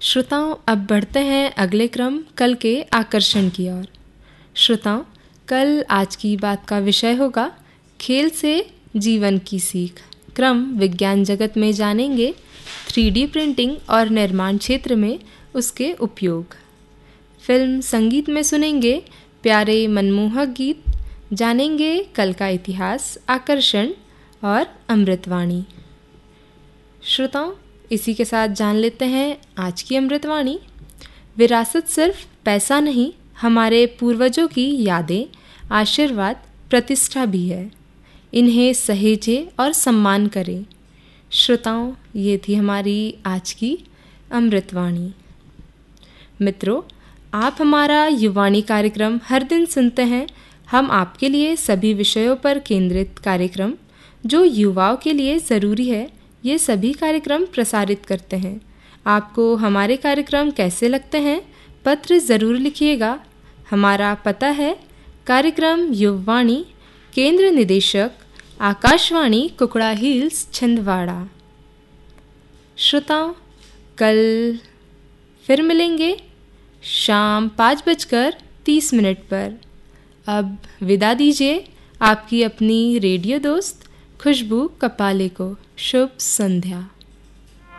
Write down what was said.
श्रोताओं, अब बढ़ते हैं अगले क्रम कल के आकर्षण की ओर। श्रोताओं, कल आज की बात का विषय होगा खेल से जीवन की सीख। क्रम विज्ञान जगत में जानेंगे 3D प्रिंटिंग और निर्माण क्षेत्र में उसके उपयोग। फिल्म संगीत में सुनेंगे प्यारे मनमोहक गीत, जानेंगे कल का इतिहास, आकर्षण और अमृतवाणी। श्रोताओं, इसी के साथ जान लेते हैं आज की अमृतवाणी। विरासत सिर्फ पैसा नहीं, हमारे पूर्वजों की यादें, आशीर्वाद, प्रतिष्ठा भी है। इन्हें सहेजें और सम्मान करें। श्रोताओं, ये थी हमारी आज की अमृतवाणी। मित्रों, आप हमारा युवाणी कार्यक्रम हर दिन सुनते हैं। हम आपके लिए सभी विषयों पर केंद्रित कार्यक्रम जो युवाओं के लिए ज़रूरी है, ये सभी कार्यक्रम प्रसारित करते हैं। आपको हमारे कार्यक्रम कैसे लगते हैं? पत्र ज़रूर लिखिएगा। हमारा पता है कार्यक्रम युवाणी, केंद्र निदेशक, आकाशवाणी, कुकड़ा हिल्स, छिंदवाड़ा। श्रोताओं, कल फिर मिलेंगे शाम 5:30 पर। अब विदा दीजिए आपकी अपनी रेडियो दोस्त खुशबू कपाले को। शुभ संध्या।